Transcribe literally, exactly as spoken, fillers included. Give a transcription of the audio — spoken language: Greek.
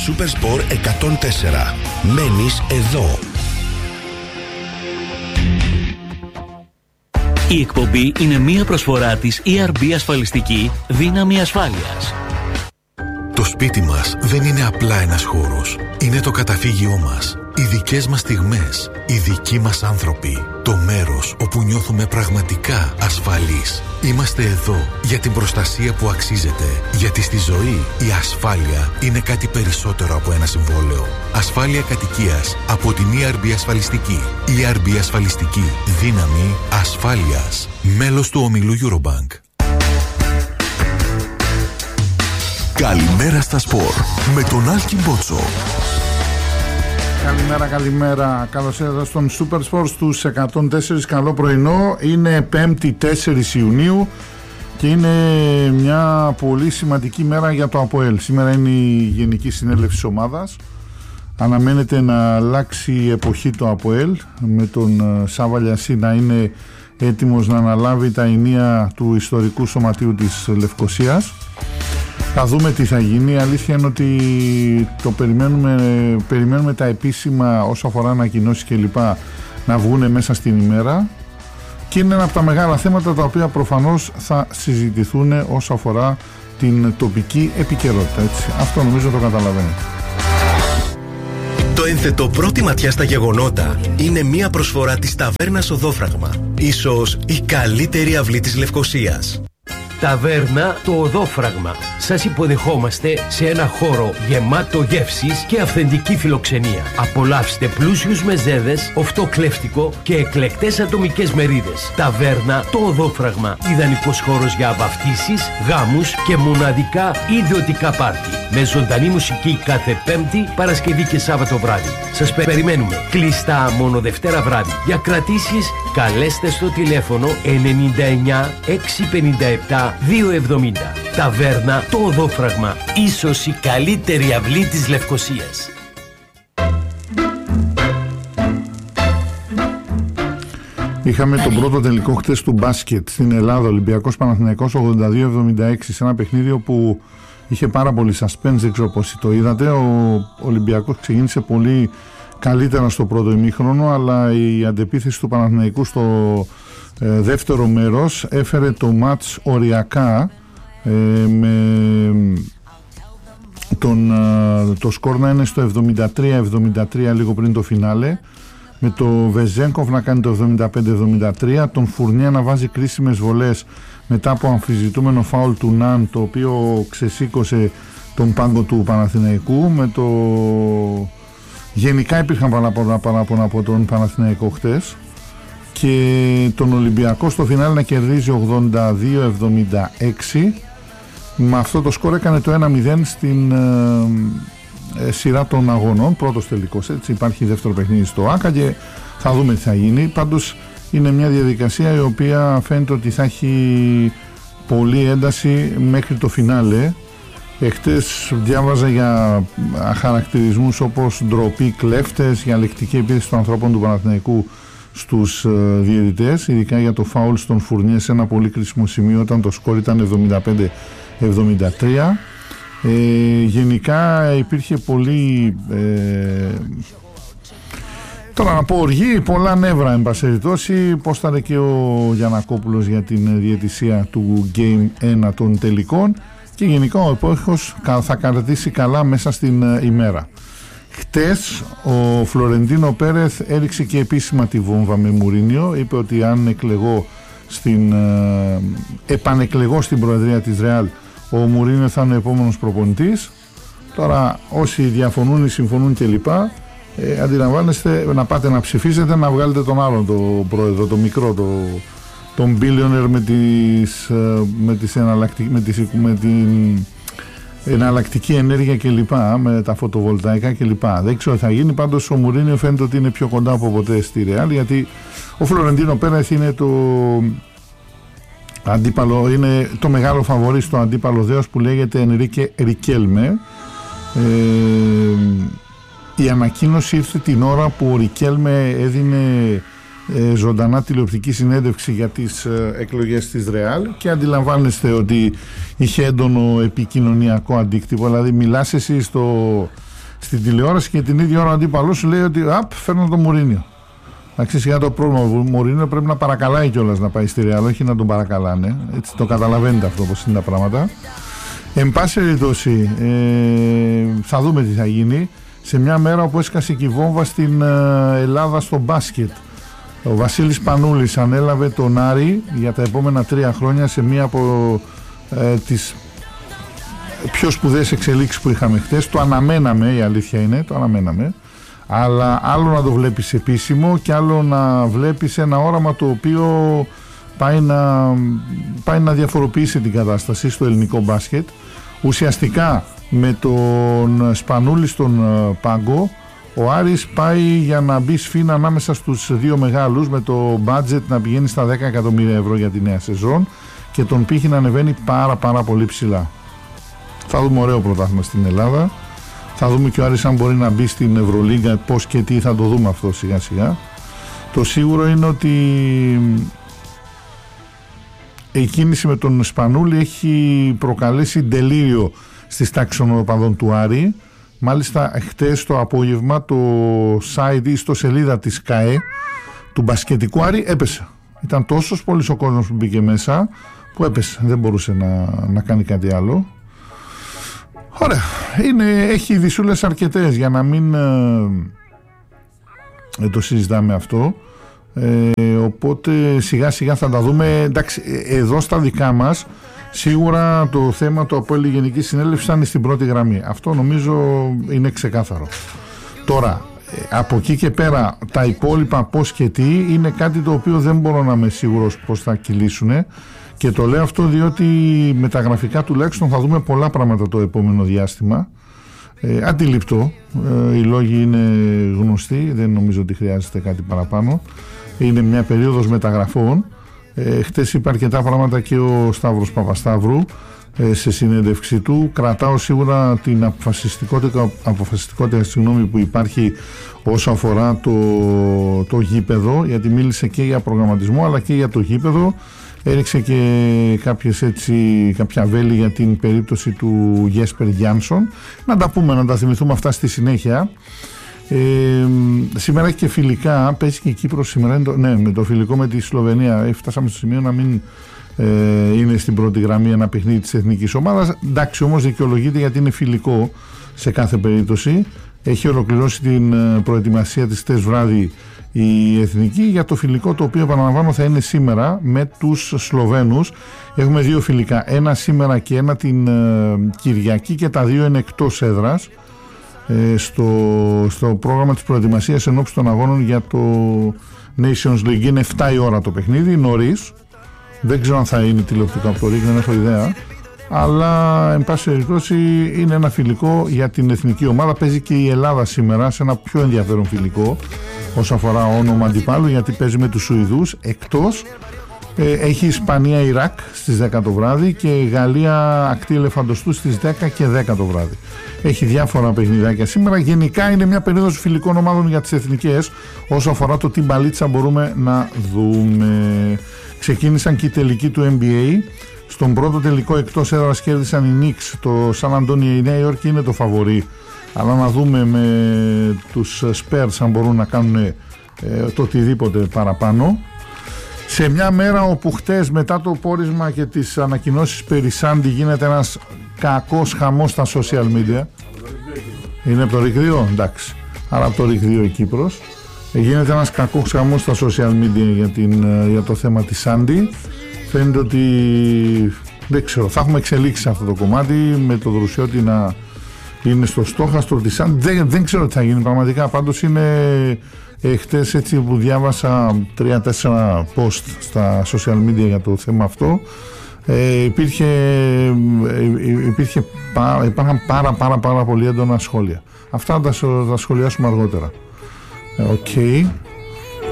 Supersport εκατόν τέσσερα. Μένεις εδώ. Η εκπομπή είναι μία προσφορά της ι αρ μπι Ασφαλιστική Δύναμη Ασφάλειας. Το σπίτι μας δεν είναι απλά ένας χώρος. Είναι το καταφύγιό μας. Οι δικές μας στιγμές. Οι δικοί μας άνθρωποι. Το μέρος όπου νιώθουμε πραγματικά ασφαλείς. Είμαστε εδώ για την προστασία που αξίζεται. Γιατί στη ζωή η ασφάλεια είναι κάτι περισσότερο από ένα συμβόλαιο. Ασφάλεια κατοικίας από την ι αρ μπι Ασφαλιστική. ι αρ μπι Ασφαλιστική. Δύναμη ασφάλειας. Μέλος του ομίλου Eurobank. Καλημέρα στα σπορ με τον Άλκη Μπότσο. Καλημέρα, καλημέρα. Καλώς ήρθατε στον Super Sport στους εκατόν τέσσερα. Καλό πρωινό. Είναι πέμπτη τέσσερις Ιουνίου και είναι μια πολύ σημαντική μέρα για το ΑΠΟΕΛ. Σήμερα είναι η Γενική Συνέλευση της ομάδας. Αναμένεται να αλλάξει η εποχή το ΑΠΟΕΛ, με τον Σάβα Λιασί να είναι έτοιμος να αναλάβει τα ενία του ιστορικού σωματείου της Λευκωσίας. Θα δούμε τι θα γίνει. Η αλήθεια είναι ότι το περιμένουμε, περιμένουμε τα επίσημα όσο αφορά ανακοινώσεις και λοιπά να βγουν μέσα στην ημέρα, και είναι ένα από τα μεγάλα θέματα τα οποία προφανώς θα συζητηθούν όσο αφορά την τοπική επικαιρότητα, έτσι. Αυτό νομίζω το καταλαβαίνετε. Το ένθετο πρώτη ματιά στα γεγονότα είναι μία προσφορά της Ταβέρνας Οδόφραγμα. Ίσως η καλύτερη αυλή της Λευκωσίας. Ταβέρνα το Οδόφραγμα. Σας υποδεχόμαστε σε ένα χώρο γεμάτο γεύσεις και αυθεντική φιλοξενία. Απολαύστε πλούσιους μεζέδες, οφτοκλέφτικο και εκλεκτές ατομικές μερίδες. Ταβέρνα το Οδόφραγμα. Ιδανικός χώρος για βαφτίσεις, γάμους και μοναδικά ιδιωτικά πάρτι. Με ζωντανή μουσική κάθε Πέμπτη, Παρασκευή και Σάββατο βράδυ. Σας περιμένουμε. Κλειστά μόνο Δευτέρα βράδυ. Για κρατήσεις καλέστε στο τηλέφωνο ενενήντα εννιά εξακόσια πενήντα επτά διακόσια εβδομήντα. Ταβέρνα το Οδόφραγμα. Ίσως η καλύτερη αυλή της Λευκωσίας. Είχαμε τον πρώτο τελικό χτες του μπάσκετ στην Ελλάδα, Ολυμπιακός Παναθηναϊκός ογδόντα δύο εβδομήντα έξι, σε ένα παιχνίδι που είχε πάρα πολύ suspense, δεν ξέρω πώς το είδατε. Ο Ολυμπιακός ξεκίνησε πολύ καλύτερα στο πρώτο ημίχρονο, αλλά η αντεπίθεση του Παναθηναϊκού στο ε, δεύτερο μέρος έφερε το μάτς οριακά, ε, με τον, ε, το σκορ να είναι στο εβδομήντα τρία εβδομήντα τρία λίγο πριν το φινάλε, με το Βεζένκοφ να κάνει το εβδομήντα πέντε εβδομήντα τρία, τον Φουρνία να βάζει κρίσιμες βολές μετά από αμφισβητούμενο φάουλ του Ναν, το οποίο ξεσήκωσε τον πάγκο του Παναθηναϊκού. Με το... Γενικά υπήρχαν παράπονα, παράπονα από τον Παναθηναϊκό χτες, και τον Ολυμπιακό στο φινάλε να κερδίζει ογδόντα δύο εβδομήντα έξι. Με αυτό το σκορ έκανε το ένα μηδέν στην ε, ε, σειρά των αγώνων, πρώτος τελικός, έτσι. Υπάρχει δεύτερο παιχνίδι στο ΆΚΑ και θα δούμε τι θα γίνει. Πάντως είναι μια διαδικασία η οποία φαίνεται ότι θα έχει πολλή ένταση μέχρι το φινάλε. Εχτες διάβαζα για χαρακτηρισμούς όπως ντροπή, κλέφτες, για λεκτική επίθεση των ανθρώπων του Παναθηναϊκού στους διαιτητές, ειδικά για το φάουλ στον Φουρνιέ σε ένα πολύ κρίσιμο σημείο όταν το σκορ ήταν εβδομήντα πέντε εβδομήντα τρία. Ε, γενικά υπήρχε πολύ... Ε, Τώρα να πω οργή, πολλά νεύρα εν πάση περιπτώσει. Πώς θα είναι και ο Γιαννακόπουλος για την διαιτησία του Game ένα των τελικών, και γενικά ο επόχος θα κρατήσει καλά μέσα στην ημέρα. Χτες ο Φλωρεντίνο Πέρεθ έριξε και επίσημα τη βόμβα με Μουρίνιο. Είπε ότι αν εκλεγώ στην, ε, επανεκλεγώ στην προεδρία της Ρεάλ, ο Μουρίνιο θα είναι ο επόμενος προπονητής. Τώρα όσοι διαφωνούν ή συμφωνούν κλπ, Ε, αντιλαμβάνεστε, να πάτε να ψηφίσετε, να βγάλετε τον άλλον το πρόεδρο, το μικρό, το, τον billionaire με, τις, με, τις εναλλακτικ, με, τις, με την εναλλακτική ενέργεια κλπ, με τα φωτοβολταϊκά κλπ. Δεν ξέρω τι θα γίνει. Πάντως ο Μουρίνιο φαίνεται ότι είναι πιο κοντά από ποτέ στη Ρεάλ, γιατί ο Φλωρεντίνο Πέρεθ είναι το αντίπαλο, είναι το μεγάλο φαβορί στο αντίπαλο δέος που λέγεται Ενρίκε Ρικέλμε. ε, Η ανακοίνωση ήρθε την ώρα που ο Ρικέλμε έδινε ε, ζωντανά τηλεοπτική συνέντευξη για τις ε, εκλογές της Ρεάλ, και αντιλαμβάνεστε ότι είχε έντονο επικοινωνιακό αντίκτυπο. Δηλαδή μιλάς εσύ στο στην τηλεόραση και την ίδια ώρα ο αντίπαλος σου λέει ότι απ, φέρνω τον Μουρίνιο. Εντάξει, σιγά το πρόβλημα. Ο Μουρίνιο πρέπει να παρακαλάει κιόλας να πάει στη Ρεάλ, όχι να τον παρακαλάνε. Έτσι το καταλαβαίνετε αυτό πως είναι τα πράγματα. Εν πάση περιπτώσει, ε, θα δούμε τι θα γίνει. Σε μια μέρα όπου έσκασε και η βόμβα στην ε, Ελλάδα στο μπάσκετ. Ο Βασίλης Πανούλης ανέλαβε τον Άρη για τα επόμενα τρία χρόνια σε μία από ε, τις πιο σπουδαίες εξελίξεις που είχαμε χτες. Το αναμέναμε, η αλήθεια είναι, το αναμέναμε. Αλλά άλλο να το βλέπεις επίσημο και άλλο να βλέπεις ένα όραμα το οποίο πάει να, πάει να διαφοροποιήσει την κατάσταση στο ελληνικό μπάσκετ. Ουσιαστικά με τον Σπανούλη στον πάγκο ο Άρης πάει για να μπει σφήνα ανάμεσα στους δύο μεγάλους, με το budget να πηγαίνει στα δέκα εκατομμύρια ευρώ για τη νέα σεζόν και τον πύχη να ανεβαίνει πάρα πάρα πολύ ψηλά. Θα δούμε ωραίο πρωτάθλημα στην Ελλάδα. Θα δούμε και ο Άρης αν μπορεί να μπει στην Ευρωλίγκα, πώς και τι, θα το δούμε αυτό σιγά σιγά. Το σίγουρο είναι ότι η κίνηση με τον Σπανούλη έχει προκαλέσει ντελήριο στις τάξεις των οπαδών του Άρη. Μάλιστα χτες το απόγευμα το site ή στο σελίδα της ΚΑΕ του μπασκετικού Άρη έπεσε. Ήταν τόσος πολύς ο κόσμος που μπήκε μέσα που έπεσε, δεν μπορούσε να, να κάνει κάτι άλλο. Ωραία, είναι, έχει δυσούλες αρκετές για να μην ε, το συζητάμε αυτό, ε, οπότε σιγά σιγά θα τα δούμε. Εντάξει, εδώ στα δικά μας σίγουρα το θέμα του ΑΠΟΕΛ Γενική Συνέλευση θα είναι στην πρώτη γραμμή. Αυτό νομίζω είναι ξεκάθαρο. Τώρα, από εκεί και πέρα τα υπόλοιπα πώς και τι είναι κάτι το οποίο δεν μπορώ να είμαι σίγουρος πώς θα κυλήσουν. Και το λέω αυτό διότι με τα γραφικά τουλάχιστον θα δούμε πολλά πράγματα το επόμενο διάστημα. Ε, αντιληπτό, ε, οι λόγοι είναι γνωστοί, δεν νομίζω ότι χρειάζεται κάτι παραπάνω. Είναι μια περίοδος μεταγραφών. Ε, χτες είπε αρκετά πράγματα και ο Σταύρος Παπασταύρου ε, σε συνέντευξη του. Κρατάω σίγουρα την αποφασιστικότητα, αποφασιστικότητα συγγνώμη, που υπάρχει όσο αφορά το, το γήπεδο, γιατί μίλησε και για προγραμματισμό αλλά και για το γήπεδο. Έριξε και κάποιες έτσι, κάποια βέλη για την περίπτωση του Γέσπερ Γιάνσον. Να τα πούμε, να τα θυμηθούμε αυτά στη συνέχεια. Ε, σήμερα και φιλικά, παίζει και η Κύπρος σήμερα, το, ναι, με το φιλικό με τη Σλοβενία. Φτάσαμε στο σημείο να μην ε, είναι στην πρώτη γραμμή ένα παιχνίδι της εθνικής ομάδας. Εντάξει, όμως δικαιολογείται γιατί είναι φιλικό σε κάθε περίπτωση. Έχει ολοκληρώσει την προετοιμασία της χτες βράδυ η εθνική για το φιλικό, το οποίο επαναλαμβάνω θα είναι σήμερα με τους Σλοβαίνους. Έχουμε δύο φιλικά, ένα σήμερα και ένα την ε, Κυριακή, και τα δύο είναι εκτός έδρας ε, στο, στο πρόγραμμα της προετοιμασίας ενόψει των αγώνων για το Nations League. Είναι εφτά η ώρα το παιχνίδι, νωρίς, δεν ξέρω αν θα είναι τηλεοπτικό από το Ρίγκ, δεν έχω ιδέα, αλλά εν πάση περιπτώσει είναι ένα φιλικό για την εθνική ομάδα. Παίζει και η Ελλάδα σήμερα σε ένα πιο ενδιαφέρον φιλικό όσο αφορά όνομα αντιπάλου, γιατί παίζει με τους Σουηδούς εκτός. ε, έχει Ισπανία-Ιράκ στις δέκα το βράδυ και Γαλλία Ακτή Ελεφαντοστού στις δέκα και δέκα το βράδυ. Έχει διάφορα παιχνιδάκια σήμερα. Γενικά είναι μια περίοδος φιλικών ομάδων για τις εθνικές όσο αφορά το τι μπαλίτσα μπορούμε να δούμε. Ξεκίνησαν και οι τελικοί του N B A. Στον πρώτο τελικό εκτός έδρας κέρδισαν οι Knicks. Το Σαν Αντώνιο, η Νέα Υόρκη είναι το φαβορί, αλλά να δούμε με τους Spurs αν μπορούν να κάνουν ε, το οτιδήποτε παραπάνω. Σε μια μέρα όπου χτες μετά το πόρισμα και τις ανακοινώσεις περί Σάντι γίνεται ένας κακός χαμός στα social media. Είναι από το Ρίγκ δύο, εντάξει, άρα από το Ρίγκ δύο η Κύπρος. Ε, γίνεται ένας κακός χαμός στα social media για, την, για το θέμα της Σάντι. Φαίνεται ότι δεν ξέρω, θα έχουμε εξελίξει σε αυτό το κομμάτι, με το Δρουσιώτη να είναι στο στόχαστρο της Σάντι. Δεν, δεν ξέρω τι θα γίνει πραγματικά. Πάντως είναι ε, χτες έτσι που διάβασα τρία τέσσερα post στα social media για το θέμα αυτό. Ε, υπήρχε, ε, υπήρχε πά, υπήρχαν πάρα πάρα πάρα πολύ έντονα σχόλια. Αυτά θα τα σχολιάσουμε αργότερα. Οκ. Okay.